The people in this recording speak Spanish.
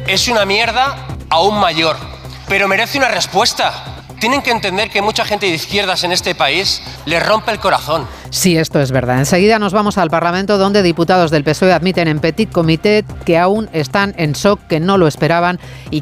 es una mierda aún mayor, pero merece una respuesta. Tienen que entender que mucha gente de izquierdas en este país les rompe el corazón. Sí, esto es verdad. Enseguida nos vamos al Parlamento, donde diputados del PSOE admiten en Petit Comité que aún están en shock, que no lo esperaban y